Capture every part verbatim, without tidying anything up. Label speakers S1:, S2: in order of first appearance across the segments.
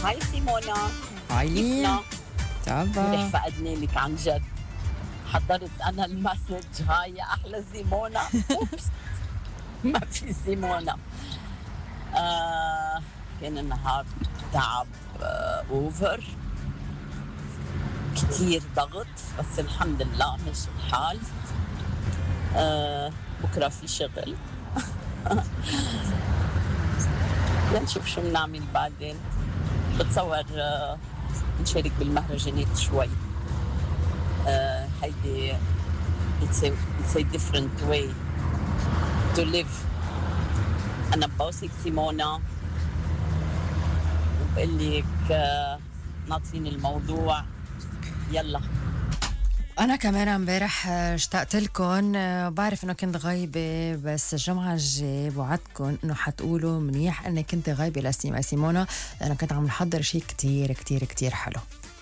S1: هاي سيمونا.
S2: هاي ليا.
S1: امبارح
S2: تابا.
S1: فقدني لك عن جد. حضرت انا المسج هاي يا احلى سيمونا. اوبس. ما في سيمونا. آه كان النهار تعب آه اوفر كتير ضغط، بس الحمد لله ماشي الحال. آه بكره في شغل. لنشوف شو بنعمل بعدين. بتصور آه نشارك بالمهرجانات شوي. آه هيدي it's a, it's a different way to live. أنا بوصيك سيمونا وبقول لك آه ناطرين الموضوع. يلا.
S2: أنا كمان امبارح اشتقت لكم، بعرف إنه كنت غايبة، بس الجمعة الجاية بوعدكم إنه حتقولوا منيح إني كنت غايبة لسيما سيمونا، لأنه كنت عم نحضر شيء كتير كتير كتير حلو.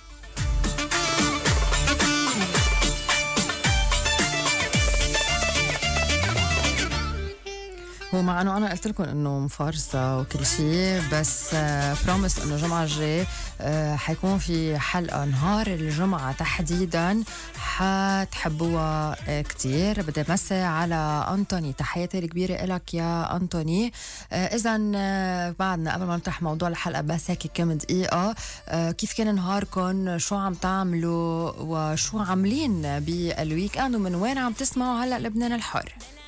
S2: هو مع انه انا قلت لكم انه مفارسه وكل شيء، بس بروميس انه الجمعه الجايه حيكون في حلقه نهار الجمعه تحديدا حتحبوها كتير. بدي مسي على انطوني، تحياتي الكبيره لك يا انطوني. اذا بعدنا قبل ما نفتح موضوع الحلقه بس هيك كم دقيقه، كيف كان نهاركم؟ شو عم تعملوا وشو عاملين بالويك اند؟ ومن وين عم تسمعوا هلا لبنان الحر؟